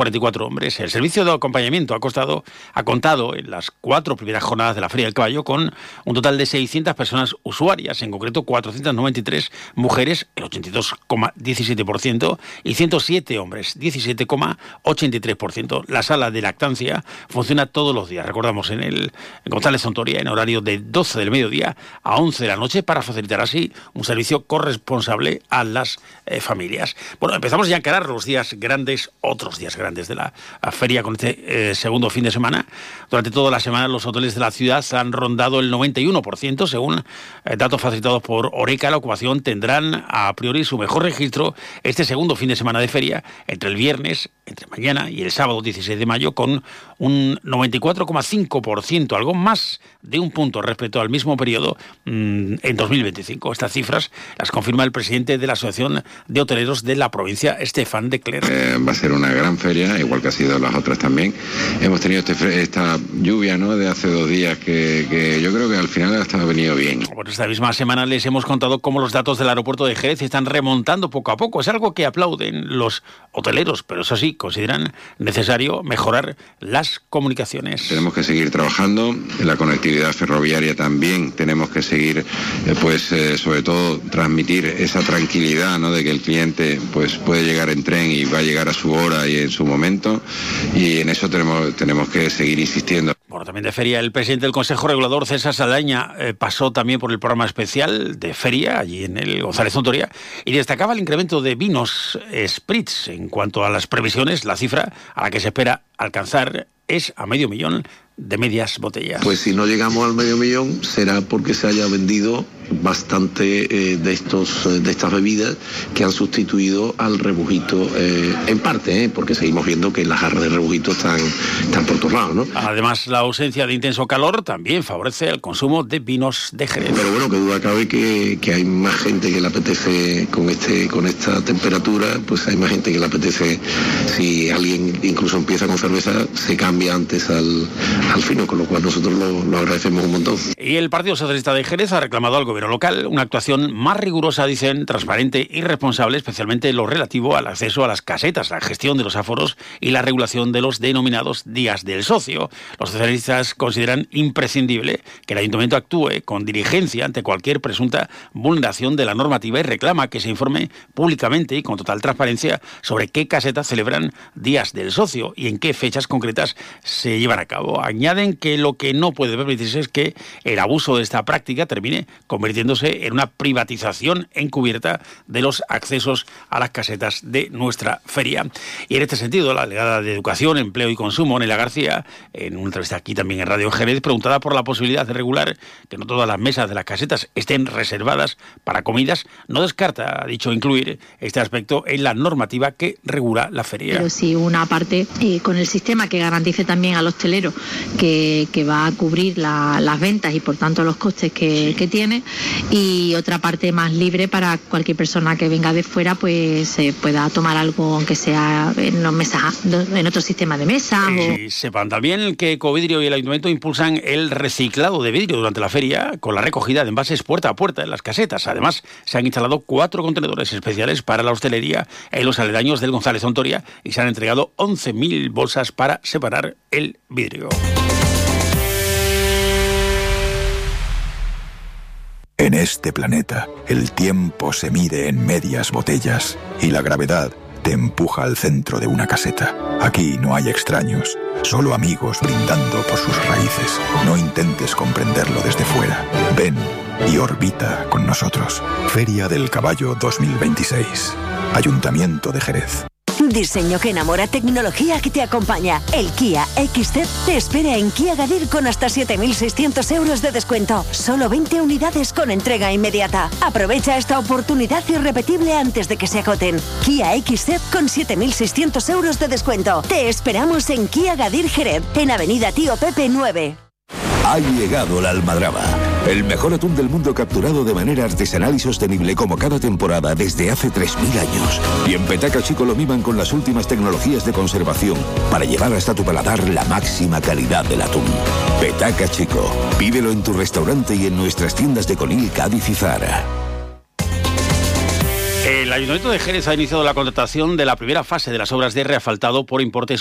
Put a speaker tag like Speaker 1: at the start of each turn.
Speaker 1: 44 hombres. El servicio de acompañamiento ha contado en las 4 primeras jornadas de la Feria del Caballo con un total de 600 personas usuarias, en concreto 493 mujeres, el 82,17%, y 107 hombres, 17,83%. La sala de lactancia funciona todos los días, recordamos, en González Zontoria, en horario de 12 del mediodía a 11 de la noche, para facilitar así un servicio corresponsable a las familias. Bueno, empezamos ya a encarar los días grandes, otros días grandes de la feria con este segundo fin de semana. Durante toda la semana los hoteles de la ciudad han rondado el 91%, según datos facilitados por Horeca. La ocupación tendrán a priori su mejor registro este segundo fin de semana de feria, entre mañana y el sábado 16 de mayo, con un 94,5%, algo más de un punto respecto al mismo periodo en 2025. Estas cifras las confirma el presidente de la Asociación de Hoteleros de la provincia, Estefan de Cler.
Speaker 2: Va a ser una gran feria, igual que ha sido las otras también. Hemos tenido esta lluvia, ¿no?, de hace 2 días que yo creo que al final hasta ha venido bien.
Speaker 1: Por esta misma semana les hemos contado cómo los datos del aeropuerto de Jerez están remontando poco a poco. Es algo que aplauden los hoteleros, pero eso sí, consideran necesario mejorar las comunicaciones.
Speaker 2: Tenemos que seguir trabajando en la conectividad ferroviaria también. Tenemos que seguir, sobre todo, transmitir esa tranquilidad, ¿no?, de que el cliente pues puede llegar en tren y va a llegar a su hora y en su momento, y en eso tenemos que seguir insistiendo.
Speaker 1: Bueno, también de feria, el presidente del Consejo Regulador, César Saldaña, pasó también por el programa especial de feria, allí en el González Zontoria, y destacaba el incremento de vinos Spritz. En cuanto a las previsiones, la cifra a la que se espera alcanzar es a 500.000 de medias botellas.
Speaker 3: Pues si no llegamos al 500.000 será porque se haya vendido bastante de estas bebidas que han sustituido al rebujito, en parte, porque seguimos viendo que las jarras de rebujito están por todos lados, ¿no?
Speaker 1: Además, la ausencia de intenso calor también favorece el consumo de vinos de Jerez.
Speaker 3: Pero bueno, que duda cabe que hay más gente que le apetece con esta temperatura, pues hay más gente que le apetece, si alguien incluso empieza con cerveza, se cambia antes al fino, con lo cual nosotros lo agradecemos un montón.
Speaker 1: Y el Partido Socialista de Jerez ha reclamado al gobierno local una actuación más rigurosa, dicen, transparente y responsable, especialmente en lo relativo al acceso a las casetas, la gestión de los aforos y la regulación de los denominados días del socio. Los socialistas consideran imprescindible que el ayuntamiento actúe con diligencia ante cualquier presunta vulneración de la normativa y reclama que se informe públicamente y con total transparencia sobre qué casetas celebran días del socio y en qué fechas concretas se llevan a cabo. Añaden que lo que no puede permitirse es que el abuso de esta práctica termine convirtiéndose en una privatización encubierta de los accesos a las casetas de nuestra feria. Y en este sentido, la delegada de Educación, Empleo y Consumo, Nelia García, en una entrevista aquí también en Radio Jerez, preguntada por la posibilidad de regular que no todas las mesas de las casetas estén reservadas para comidas, no descarta, ha dicho, incluir este aspecto en la normativa que regula la feria.
Speaker 4: Pero sí una parte con el sistema que garantice también al hostelero que va a cubrir las ventas y por tanto los costes que tiene, y otra parte más libre para cualquier persona que venga de fuera, pues pueda tomar algo, aunque sea en otro sistema de mesa.
Speaker 1: Y sepan también que Ecovidrio y el Ayuntamiento impulsan el reciclado de vidrio durante la feria con la recogida de envases puerta a puerta en las casetas. Además, se han instalado 4 contenedores especiales para la hostelería en los aledaños del González Zontoria y se han entregado 11.000 bolsas para separar el vidrio.
Speaker 5: En este planeta, el tiempo se mide en medias botellas y la gravedad te empuja al centro de una caseta. Aquí no hay extraños, solo amigos brindando por sus raíces. No intentes comprenderlo desde fuera. Ven y orbita con nosotros. Feria del Caballo 2026. Ayuntamiento de Jerez.
Speaker 6: Diseño que enamora, tecnología que te acompaña. El Kia XZ te espera en Kia Gadir con hasta 7.600 euros de descuento. Solo 20 unidades con entrega inmediata. Aprovecha esta oportunidad irrepetible antes de que se agoten. Kia XZ con 7.600 euros de descuento. Te esperamos en Kia Gadir Jerez, en Avenida Tío Pepe 9.
Speaker 7: Ha llegado la almadraba, el mejor atún del mundo capturado de manera artesanal y sostenible como cada temporada desde hace 3.000 años. Y en Petaca Chico lo miman con las últimas tecnologías de conservación para llevar hasta tu paladar la máxima calidad del atún. Petaca Chico, pídelo en tu restaurante y en nuestras tiendas de Conil, Cádiz y Zara.
Speaker 1: El Ayuntamiento de Jerez ha iniciado la contratación de la primera fase de las obras de reasfaltado por importe